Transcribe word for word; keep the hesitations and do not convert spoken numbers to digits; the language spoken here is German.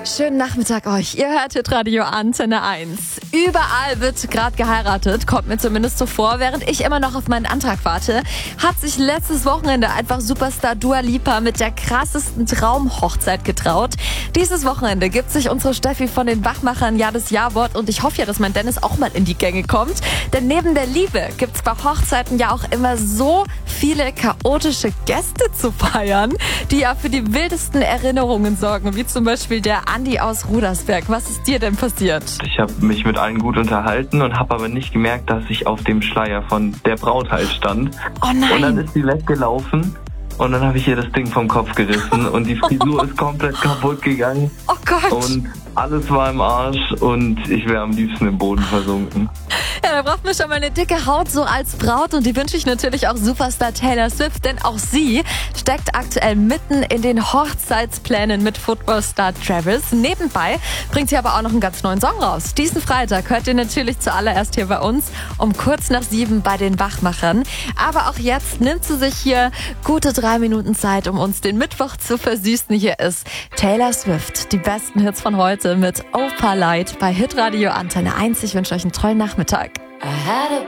Schönen Nachmittag euch. Ihr hört Hitradio Antenne eins. Überall wird gerade geheiratet, kommt mir zumindest so vor. Während ich immer noch auf meinen Antrag warte, hat sich letztes Wochenende einfach Superstar Dua Lipa mit der krassesten Traumhochzeit getraut. Dieses Wochenende gibt sich unsere Steffi von den Wachmachern ja das Ja-Wort und ich hoffe ja, dass mein Dennis auch mal in die Gänge kommt. Denn neben der Liebe gibt's bei Hochzeiten ja auch immer so viele chaotische Gäste zu feiern, die ja für die wildesten Erinnerungen sorgen, wie zum Beispiel der Andi aus Rudersberg. Was ist dir denn passiert? Ich habe mich mit allen gut unterhalten und habe aber nicht gemerkt, dass ich auf dem Schleier von der Braut halt stand. Oh nein! Und dann ist sie weggelaufen und dann habe ich ihr das Ding vom Kopf gerissen und die Frisur ist komplett kaputt gegangen. Oh Gott! Und alles war im Arsch und ich wäre am liebsten im Boden versunken. Ja, da braucht man schon mal eine dicke Haut so als Braut und die wünsche ich natürlich auch Superstar Taylor Swift, denn auch sie steckt aktuell mitten in den Hochzeitsplänen mit Footballstar Travis. Nebenbei bringt sie aber auch noch einen ganz neuen Song raus. Diesen Freitag hört ihr natürlich zuallererst hier bei uns um kurz nach sieben bei den Wachmachern. Aber auch jetzt nimmt sie sich hier gute drei Minuten Zeit, um uns den Mittwoch zu versüßen. Hier ist Taylor Swift, die besten Hits von heute mit Opalite bei Hitradio Antenne eins. Ich wünsche euch einen tollen Nachmittag. I had a